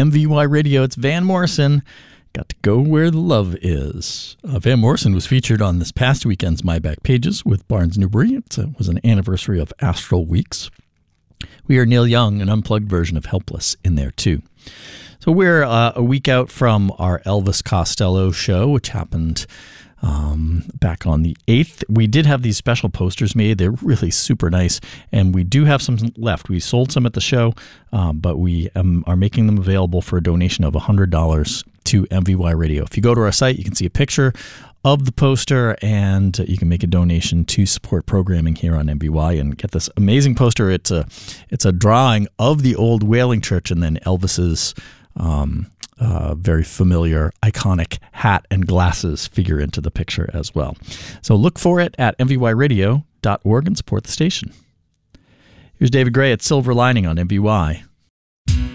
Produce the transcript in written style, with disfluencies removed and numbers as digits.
MVY Radio. It's Van Morrison. Got to go where the love is. Van Morrison was featured on this past weekend's My Back Pages with Barnes Newbury. It was an anniversary of Astral Weeks. We hear Neil Young, an unplugged version of Helpless, in there too. So we're a week out from our Elvis Costello show, which happened back on the 8th. We did have these special posters made. They're really super nice, and we do have some left. We sold some at the show, but we are making them available for a donation of $100 to MVY Radio. If you go to our site, you can see a picture of the poster, and you can make a donation to support programming here on MVY and get this amazing poster. It's a drawing of the old Whaling Church, and then Elvis's very familiar, iconic hat and glasses figure into the picture as well. So look for it at mvyradio.org and support the station. Here's David Gray at Silver Lining on MVY.